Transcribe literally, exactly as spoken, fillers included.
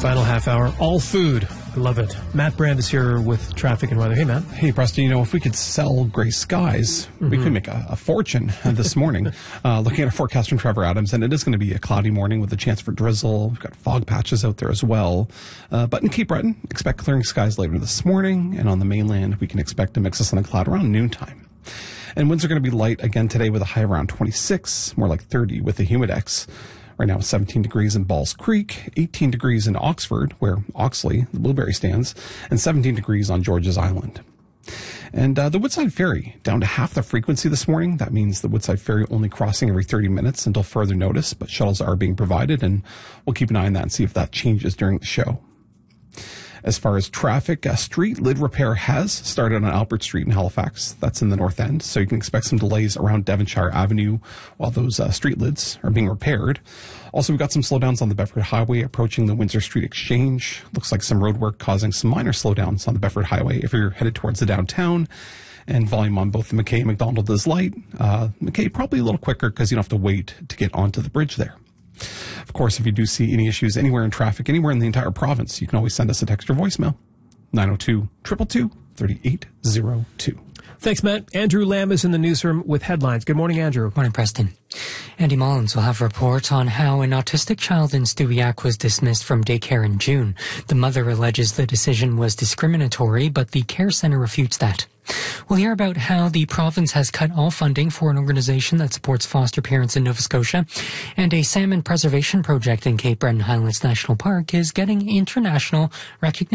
Final half hour, all food. I love it. Matt Brand is here with traffic and weather. Hey, Matt. Hey, Preston, you know, if we could sell gray skies, mm-hmm. we could make a, a fortune this morning. uh, looking at a forecast from Trevor Adams, and it is going to be a cloudy morning with a chance for drizzle. We've got fog patches out there as well. Uh, but in Cape Breton, expect clearing skies later this morning. And on the mainland, we can expect a mix of sun and cloud around noontime. And winds are going to be light again today with a high around twenty-six, more like thirty with the humidex. Right now, seventeen degrees in Balls Creek, eighteen degrees in Oxford, where Oxley, the Blueberry, stands, and seventeen degrees on George's Island. And uh, the Woodside Ferry, down to half the frequency this morning. That means the Woodside Ferry only crossing every thirty minutes until further notice, but shuttles are being provided, and we'll keep an eye on that and see if that changes during the show. As far as traffic, a street lid repair has started on Albert Street in Halifax. That's in the north end, so you can expect some delays around Devonshire Avenue while those uh, street lids are being repaired. Also, we've got some slowdowns on the Bedford Highway approaching the Windsor Street Exchange. Looks like some road work causing some minor slowdowns on the Bedford Highway if you're headed towards the downtown. And volume on both the McKay and McDonald is light. Uh, McKay probably a little quicker because you don't have to wait to get onto the bridge there. Of course, if you do see any issues anywhere in traffic, anywhere in the entire province, you can always send us a text or voicemail. nine oh two, two two two, three eight oh two. Thanks, Matt. Andrew Lamb is in the newsroom with headlines. Good morning, Andrew. Morning, Preston. Andy Mullins will have a report on how an autistic child in Stewiacke was dismissed from daycare in June. The mother alleges the decision was discriminatory, but the care centre refutes that. We'll hear about how the province has cut all funding for an organization that supports foster parents in Nova Scotia, and a salmon preservation project in Cape Breton Highlands National Park is getting international recognition.